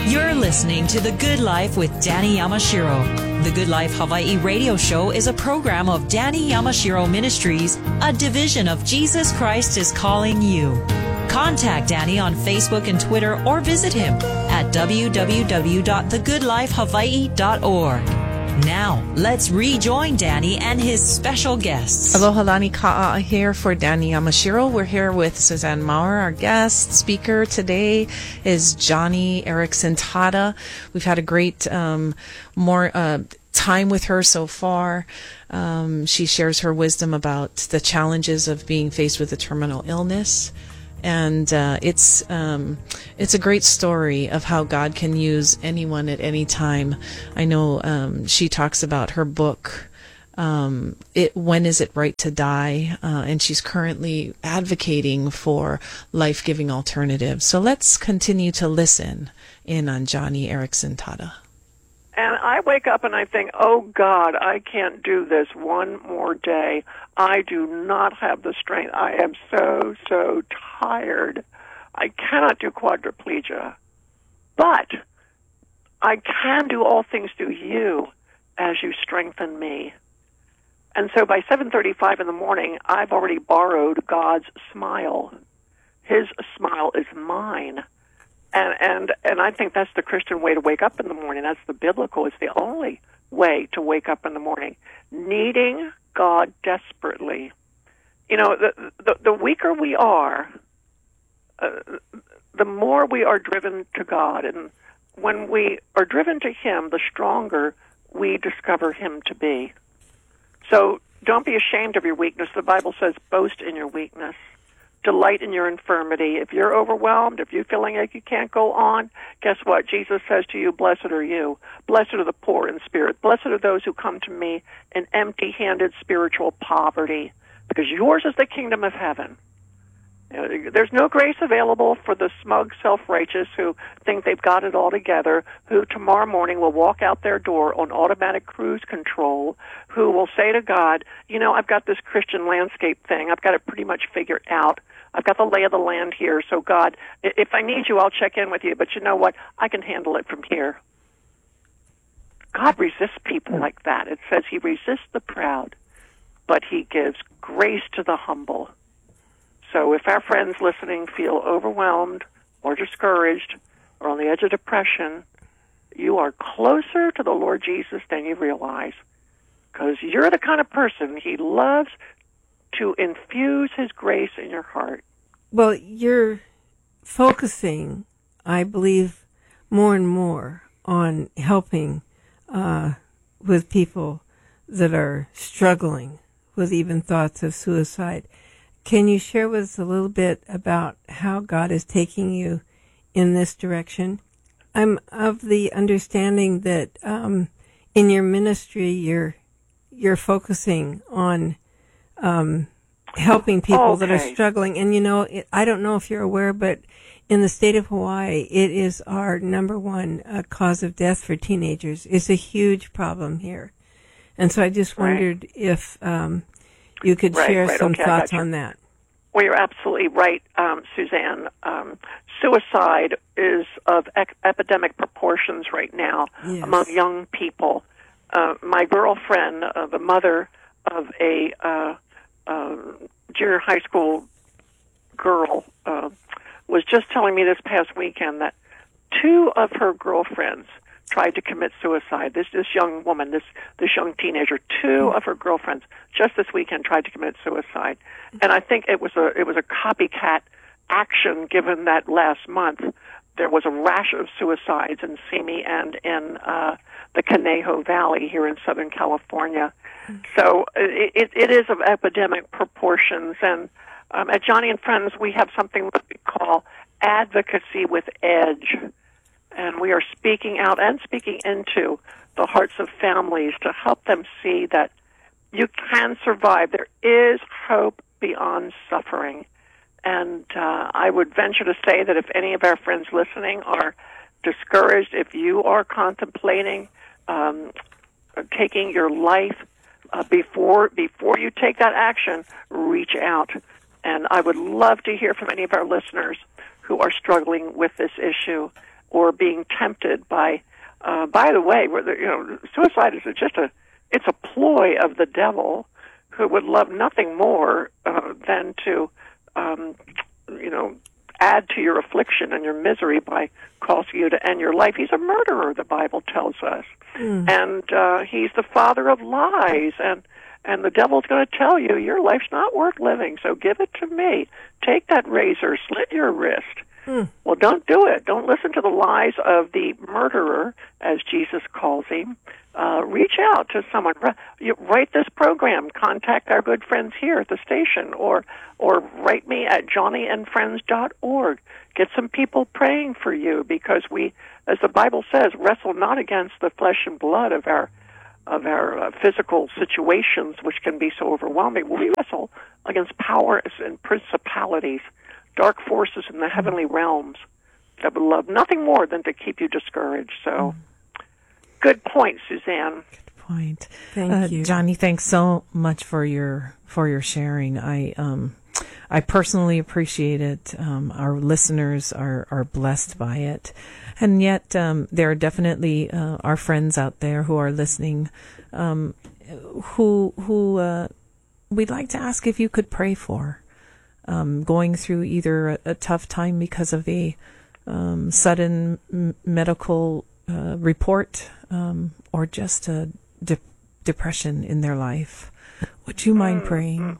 You're listening to The Good Life with Danny Yamashiro. The Good Life Hawaii radio show is a program of Danny Yamashiro Ministries, a division of Jesus Christ is Calling You. Contact Danny on Facebook and Twitter or visit him at www.thegoodlifehawaii.org. Now, let's rejoin Danny and his special guests. Aloha lani ka'a here for Danny Yamashiro. We're here with Suzanne Maurer. Our guest speaker today is Joni Eareckson Tada. We've had a great time with her so far. She shares her wisdom about the challenges of being faced with a terminal illness. And it's a great story of how God can use anyone at any time. I know she talks about her book, When Is It Right to Die? And she's currently advocating for life-giving alternatives. So let's continue to listen in on Joni Eareckson Tada. And I wake up and I think, oh, God, I can't do this one more day. I do not have the strength. I am so tired. I cannot do quadriplegia. But I can do all things through you as you strengthen me. And so by 7:35 in the morning, I've already borrowed God's smile. His smile is mine. And I think that's the Christian way to wake up in the morning. That's the biblical. It's the only way to wake up in the morning. Needing God desperately. You know, the weaker we are, the more we are driven to God. And when we are driven to Him, the stronger we discover Him to be. So don't be ashamed of your weakness. The Bible says, boast in your weakness. Delight in your infirmity. If you're overwhelmed, if you're feeling like you can't go on, guess what? Jesus says to you, blessed are you. Blessed are the poor in spirit. Blessed are those who come to me in empty-handed spiritual poverty, because yours is the kingdom of heaven. There's no grace available for the smug self-righteous who think they've got it all together, who tomorrow morning will walk out their door on automatic cruise control, who will say to God, you know, I've got this Christian landscape thing. I've got it pretty much figured out. I've got the lay of the land here. So, God, if I need you, I'll check in with you. But you know what? I can handle it from here. God resists people like that. It says He resists the proud, but He gives grace to the humble. So if our friends listening feel overwhelmed or discouraged or on the edge of depression, you are closer to the Lord Jesus than you realize, because you're the kind of person He loves to infuse His grace in your heart. Well, you're focusing, I believe, more and more on helping with people that are struggling with even thoughts of suicide. Can you share with us a little bit about how God is taking you in this direction? I'm of the understanding that in your ministry you're focusing on helping people that are struggling. And you know, I don't know if you're aware, but in the state of Hawaii, it is our number one cause of death for teenagers. It's a huge problem here, and so I just wondered if you could share some thoughts on that. Well, you're absolutely right, Suzanne. Suicide is of epidemic proportions right now among young people. My girlfriend, the mother of a junior high school girl, was just telling me this past weekend that two of her girlfriends tried to commit suicide. This young woman, this young teenager, two of her girlfriends just this weekend tried to commit suicide. And I think it was a copycat action, given that last month there was a rash of suicides in Simi and in the Conejo Valley here in Southern California. So it is of epidemic proportions. And at Joni and Friends, we have something that we call Advocacy with Edge. And we are speaking out and speaking into the hearts of families to help them see that you can survive. There is hope beyond suffering. And I would venture to say that if any of our friends listening are discouraged, if you are contemplating taking your life, before you take that action, reach out. And I would love to hear from any of our listeners who are struggling with this issue. or being tempted by the way, suicide is it's a ploy of the devil, who would love nothing more than to add to your affliction and your misery by causing you to end your life. He's a murderer, the Bible tells us. And he's the father of lies, and the devil's going to tell you your life's not worth living, so give it to me. Take that razor, slit your wrist. Well, don't do it. Don't listen to the lies of the murderer, as Jesus calls him. Reach out to someone. Write this program. Contact our good friends here at the station, or write me at johnnyandfriends.org. Get some people praying for you, because we, as the Bible says, wrestle not against the flesh and blood of our physical situations, which can be so overwhelming. We wrestle against powers and principalities, dark forces in the heavenly realms that would love nothing more than to keep you discouraged. So, good point, Suzanne. Good point. Thank you, Johnny. Thanks so much for your sharing. I personally appreciate it. Our listeners are blessed by it, and yet there are definitely our friends out there who are listening, who we'd like to ask if you could pray for. Going through either a tough time because of a sudden medical report or just a depression in their life. Would you mind praying?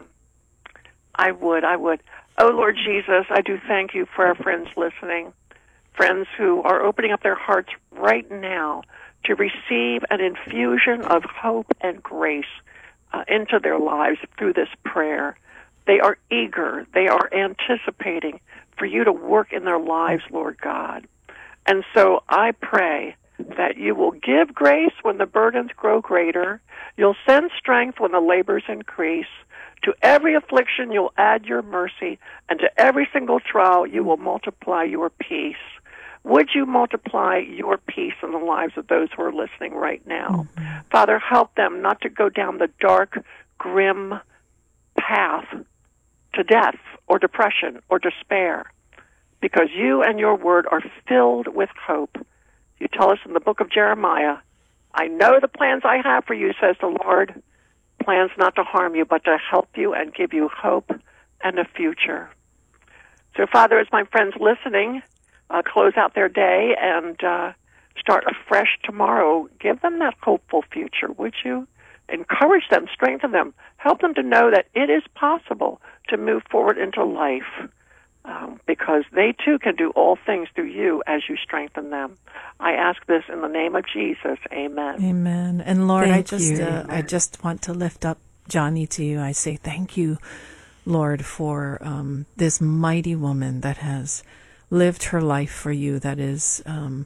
I would. Oh, Lord Jesus, I do thank you for our friends listening, friends who are opening up their hearts right now to receive an infusion of hope and grace into their lives through this prayer. They are eager. They are anticipating for you to work in their lives, Lord God. And so I pray that you will give grace when the burdens grow greater. You'll send strength when the labors increase. To every affliction you'll add your mercy, and to every single trial you will multiply your peace. Would you multiply your peace in the lives of those who are listening right now? Mm-hmm. Father, help them not to go down the dark, grim path to death or depression or despair, because you and your word are filled with hope. You tell us in the book of Jeremiah, I know the plans I have for you, says the Lord, plans not to harm you, but to help you and give you hope and a future. So, Father, as my friends listening close out their day and start afresh tomorrow, give them that hopeful future, would you? Encourage them, strengthen them, help them to know that it is possible to move forward into life, because they too can do all things through you as you strengthen them. I ask this in the name of Jesus. Amen. Amen. And Lord, I Thank just want to lift up Johnny to you. I say thank you, Lord, for this mighty woman that has lived her life for you, that is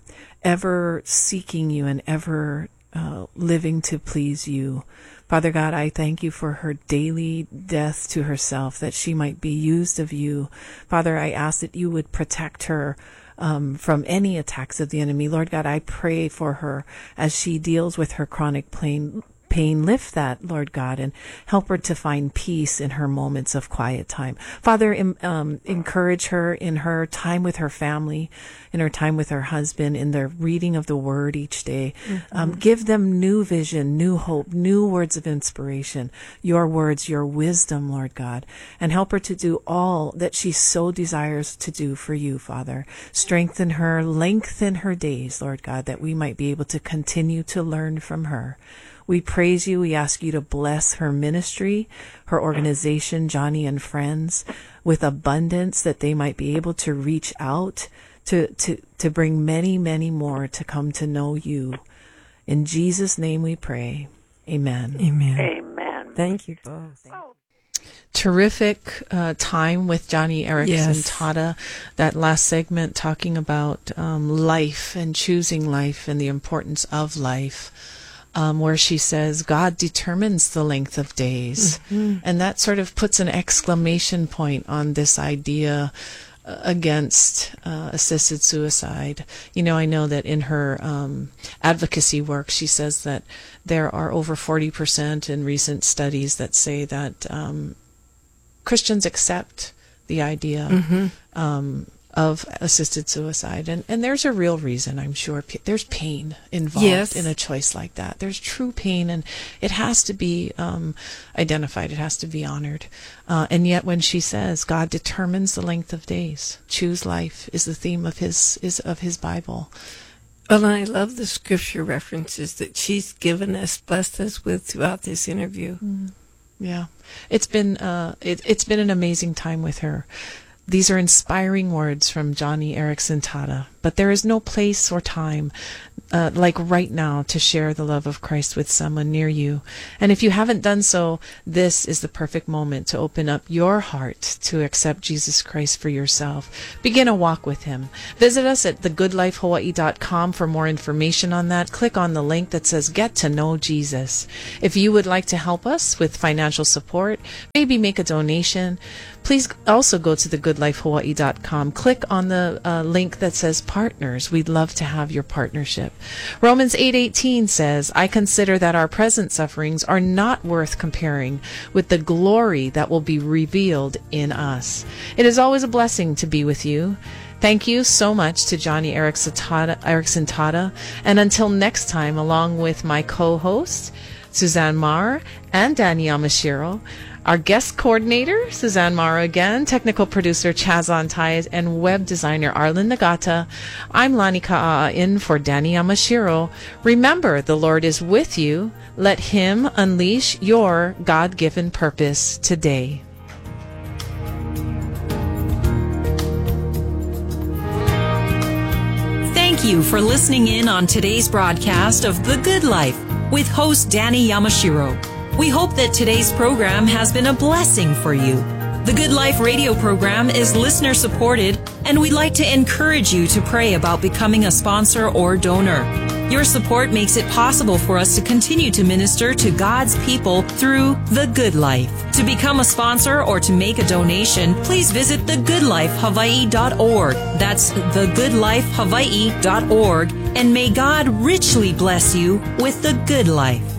ever seeking you and ever living to please you. Father God, I thank you for her daily death to herself, that she might be used of you. Father, I ask that you would protect her from any attacks of the enemy. Lord God, I pray for her as she deals with her chronic pain. Lift that, Lord God, and help her to find peace in her moments of quiet time. Father, encourage her in her time with her family, in her time with her husband, in the reading of the word each day. Mm-hmm. Give them new vision, new hope, new words of inspiration, your words, your wisdom, Lord God, and help her to do all that she so desires to do for you, Father. Strengthen her, lengthen her days, Lord God, that we might be able to continue to learn from her. We praise you. We ask you to bless her ministry, her organization, Johnny and Friends, with abundance, that they might be able to reach out to bring many, many more to come to know you. In Jesus' name we pray. Amen. Amen. Amen. Thank you both. Terrific time with Joni Eareckson Tada. That last segment talking about life and choosing life and the importance of life. Where she says, God determines the length of days. Mm-hmm. And that sort of puts an exclamation point on this idea against assisted suicide. You know, I know that in her advocacy work, she says that there are over 40% in recent studies that say that Christians accept the idea of assisted suicide. And there's a real reason, I'm sure. There's pain involved in a choice like that. There's true pain, and it has to be identified. It has to be honored. And yet when she says God determines the length of days, choose life is the theme of his Bible. Well, I love the scripture references that she's given us, blessed us with throughout this interview. Yeah. It's been an amazing time with her. These are inspiring words from Joni Eareckson Tada, but there is no place or time like right now to share the love of Christ with someone near you. And if you haven't done so, this is the perfect moment to open up your heart to accept Jesus Christ for yourself. Begin a walk with him. Visit us at thegoodlifehawaii.com for more information on that. Click on the link that says Get to Know Jesus. If you would like to help us with financial support, maybe make a donation, please also go to thegoodlifehawaii.com. Click on the link that says Partners. We'd love to have your partnership. Romans 8:18 says, I consider that our present sufferings are not worth comparing with the glory that will be revealed in us. It is always a blessing to be with you. Thank you so much to Joni Eareckson Tada. And until next time, along with my co-host, Suzanne Maurer and Danny Yamashiro, our guest coordinator, Suzanne Maurer again, technical producer Chaz Antayes, and web designer Arlen Nagata, I'm Lani Ka'a'a in for Danny Yamashiro. Remember, the Lord is with you. Let him unleash your God-given purpose today. Thank you for listening in on today's broadcast of The Good Life with host Danny Yamashiro. We hope that today's program has been a blessing for you. The Good Life radio program is listener supported, and we'd like to encourage you to pray about becoming a sponsor or donor. Your support makes it possible for us to continue to minister to God's people through The Good Life. To become a sponsor or to make a donation, please visit thegoodlifehawaii.org. That's thegoodlifehawaii.org, and may God richly bless you with the good life.